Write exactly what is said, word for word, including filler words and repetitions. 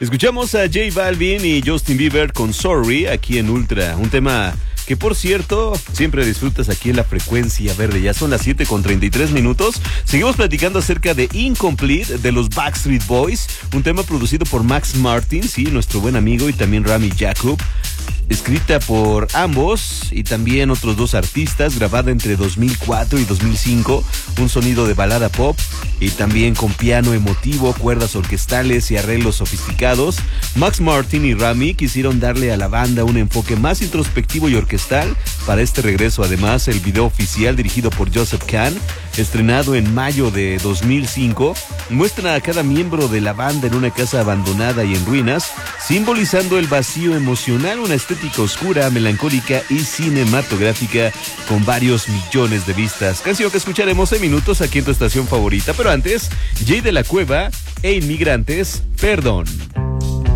Escuchamos a J Balvin y Justin Bieber con Sorry aquí en Ultra, un tema que por cierto siempre disfrutas aquí en la frecuencia verde. Ya son las siete con treinta y tres minutos. Seguimos platicando acerca de Incomplete de los Backstreet Boys, un tema producido por Max Martin, sí, nuestro buen amigo, y también Rami Jacob, escrita por ambos y también otros dos artistas, grabada entre dos mil cuatro y dos mil cinco, un sonido de balada pop y también con piano emotivo, cuerdas orquestales y arreglos sofisticados. Max Martin y Rami quisieron darle a la banda un enfoque más introspectivo y orquestal para este regreso. Además, el video oficial, dirigido por Joseph Kahn, estrenado en mayo de dos mil cinco, muestra a cada miembro de la banda en una casa abandonada y en ruinas, simbolizando el vacío emocional, una estética oscura, melancólica y cinematográfica con varios millones de vistas. Canción que escucharemos en minutos aquí en tu estación favorita, pero antes, Jay de la Cueva e Inmigrantes, Perdón.